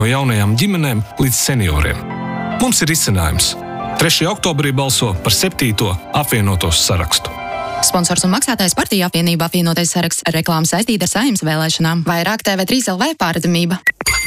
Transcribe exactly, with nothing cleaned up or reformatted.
no jaunajām ģimenēm līdz senioriem. Mums ir izcinājums. trešajā oktobrī balso par septīto apvienotos sarakstu. Sponsors un maksātājs Partiju apvienība apvienotais saraksts. Reklāma saistīta ar Saeimas vēlēšanām. Vairāk T V trīs L V pārredzamība.